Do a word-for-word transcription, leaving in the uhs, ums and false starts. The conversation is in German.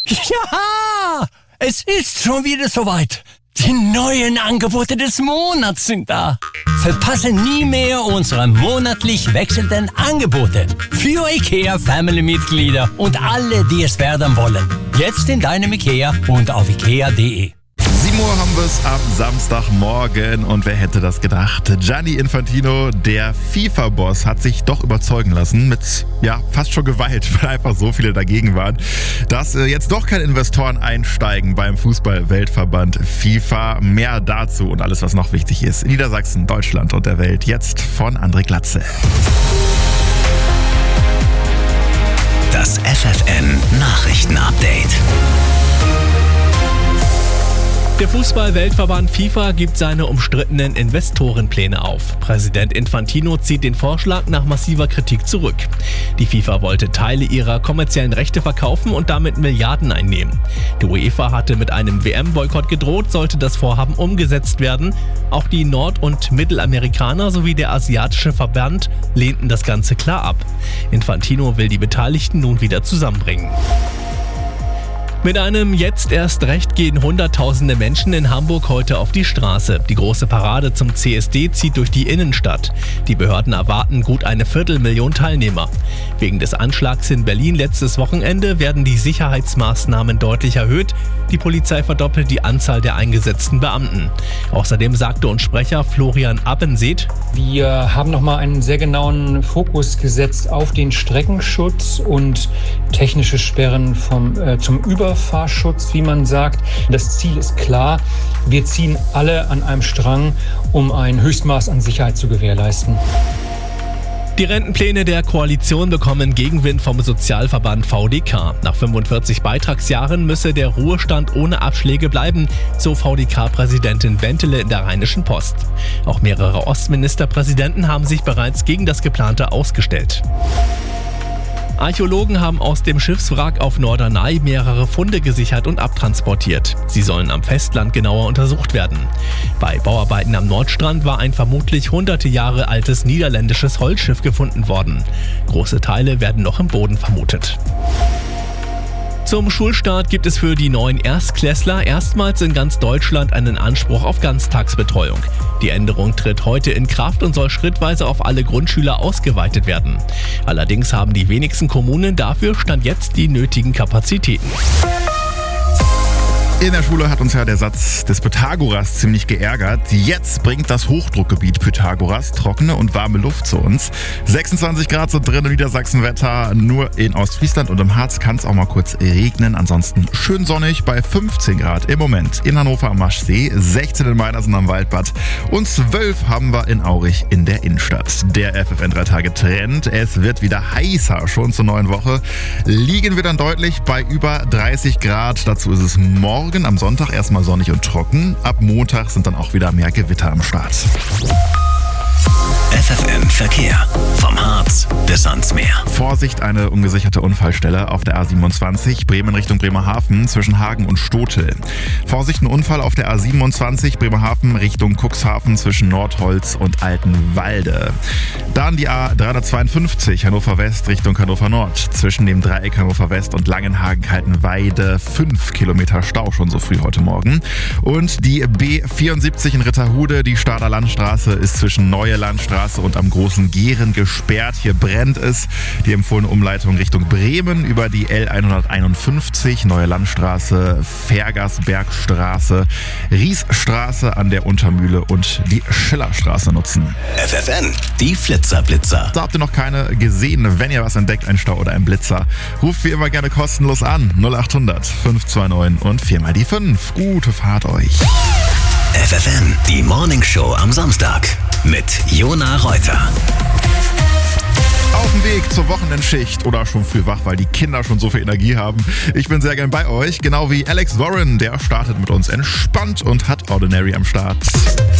Ja, es ist schon wieder soweit. Die neuen Angebote des Monats sind da. Verpasse nie mehr unsere monatlich wechselnden Angebote für IKEA Family-Mitglieder und alle, die es werden wollen. Jetzt in deinem IKEA und auf ikea punkt de. sieben Uhr haben wir es am Samstagmorgen und wer hätte das gedacht? Gianni Infantino, der FIFA-Boss, hat sich doch überzeugen lassen mit, ja, fast schon Gewalt, weil einfach so viele dagegen waren, dass äh, jetzt doch keine Investoren einsteigen beim Fußball-Weltverband FIFA. Mehr dazu und alles, was noch wichtig ist in Niedersachsen, Deutschland und der Welt, jetzt von André Glatze. Das F F N-Nachrichten-Update. Der Fußball-Weltverband FIFA gibt seine umstrittenen Investorenpläne auf. Präsident Infantino zieht den Vorschlag nach massiver Kritik zurück. Die FIFA wollte Teile ihrer kommerziellen Rechte verkaufen und damit Milliarden einnehmen. Die UEFA hatte mit einem W M-Boykott gedroht, sollte das Vorhaben umgesetzt werden. Auch die Nord- und Mittelamerikaner sowie der asiatische Verband lehnten das Ganze klar ab. Infantino will die Beteiligten nun wieder zusammenbringen. Mit einem Jetzt erst recht gehen Hunderttausende Menschen in Hamburg heute auf die Straße. Die große Parade zum C S D zieht durch die Innenstadt. Die Behörden erwarten gut eine Viertelmillion Teilnehmer. Wegen des Anschlags in Berlin letztes Wochenende werden die Sicherheitsmaßnahmen deutlich erhöht. Die Polizei verdoppelt die Anzahl der eingesetzten Beamten. Außerdem sagte uns Sprecher Florian Abbenseet: Wir haben nochmal einen sehr genauen Fokus gesetzt auf den Streckenschutz und technische Sperren vom, äh, zum Überfahrschutz, wie man sagt. Das Ziel ist klar. Wir ziehen alle an einem Strang, um ein Höchstmaß an Sicherheit zu gewährleisten. Die Rentenpläne der Koalition bekommen Gegenwind vom Sozialverband V D K. Nach fünfundvierzig Beitragsjahren müsse der Ruhestand ohne Abschläge bleiben, so V D K-Präsidentin Bentele in der Rheinischen Post. Auch mehrere Ostministerpräsidenten haben sich bereits gegen das Geplante ausgestellt. Archäologen haben aus dem Schiffswrack auf Norderney mehrere Funde gesichert und abtransportiert. Sie sollen am Festland genauer untersucht werden. Bei Bauarbeiten am Nordstrand war ein vermutlich hunderte Jahre altes niederländisches Holzschiff gefunden worden. Große Teile werden noch im Boden vermutet. Zum Schulstart gibt es für die neuen Erstklässler erstmals in ganz Deutschland einen Anspruch auf Ganztagsbetreuung. Die Änderung tritt heute in Kraft und soll schrittweise auf alle Grundschüler ausgeweitet werden. Allerdings haben die wenigsten Kommunen dafür Stand jetzt die nötigen Kapazitäten. In der Schule hat uns ja der Satz des Pythagoras ziemlich geärgert. Jetzt bringt das Hochdruckgebiet Pythagoras trockene und warme Luft zu uns. sechsundzwanzig Grad sind drin im Niedersachsenwetter. Nur in Ostfriesland und im Harz kann es auch mal kurz regnen. Ansonsten schön sonnig bei fünfzehn Grad im Moment in Hannover am Maschsee, sechzehn in Meinersen am Waldbad und zwölf haben wir in Aurich in der Innenstadt. Der F F N drei Tage Trend. Es wird wieder heißer. Schon zur neuen Woche liegen wir dann deutlich bei über dreißig Grad. Dazu ist es morgen am Sonntag erstmal sonnig und trocken. Ab Montag sind dann auch wieder mehr Gewitter am Start. F F N Verkehr. Vom Harz bis ans Meer. Vorsicht, eine ungesicherte Unfallstelle auf der A siebenundzwanzig, Bremen Richtung Bremerhaven zwischen Hagen und Stotel. Vorsicht, ein Unfall auf der A siebenundzwanzig, Bremerhaven Richtung Cuxhaven zwischen Nordholz und Altenwalde. Dann die A dreihundertzweiundfünfzig, Hannover West Richtung Hannover Nord. Zwischen dem Dreieck Hannover West und Langenhagen-Kaltenweide fünf Kilometer Stau schon so früh heute Morgen. Und die B vierundsiebzig in Ritterhude, die Stader Landstraße, ist zwischen Neue Landstraße und am Großen Gehren gesperrt. Hier brennt es. Die empfohlene Umleitung Richtung Bremen über die L hunderteinundfünfzig, Neue Landstraße, Fergersbergstraße, Riesstraße an der Untermühle und die Schillerstraße nutzen. F F N, die Flitzer-Blitzer. Da habt ihr noch keine gesehen. Wenn ihr was entdeckt, ein Stau oder ein Blitzer, ruft wie immer gerne kostenlos an. null acht hundert fünf zwei neun und viermal die fünf. Gute Fahrt euch. F F N, die Morning Show am Samstag mit Jona Reuter. Auf dem Weg zur Wochenendschicht oder schon früh wach, weil die Kinder schon so viel Energie haben. Ich bin sehr gern bei euch, genau wie Alex Warren, der startet mit uns entspannt und hat Ordinary am Start.